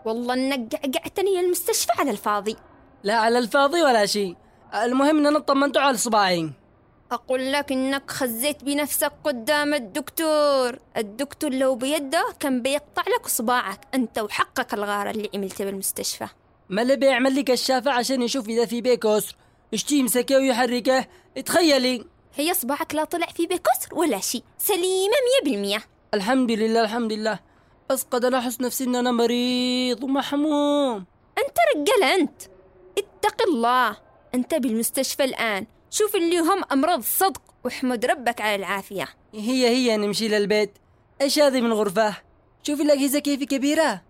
والله انك قعقعتني المستشفى على الفاضي. لا على الفاضي ولا شيء، المهم ان انا طمنته على صباعي. أقول لك إنك خزيت بنفسك قدام الدكتور لو بيده كان بيقطع لك صباعك أنت وحقك الغارة اللي عملته بالمستشفى. ما اللي بيعمل لي كشافة عشان يشوف إذا في بيه كسر، يشتي يمسكه ويحركه. تخيلي هي صباعك لا طلع في بيه كسر ولا شيء، سليمة 100%. الحمد لله الحمد لله، بس قد ألاحظ نفسي إن أنا مريض ومحموم. أنت رجال أنت، اتق الله. أنت بالمستشفى الآن، شوف اللي هم أمراض صدق واحمد ربك على العافية. هي نمشي للبيت. إيش هذه من غرفة؟ شوفي الأجهزة كيف كبيرة.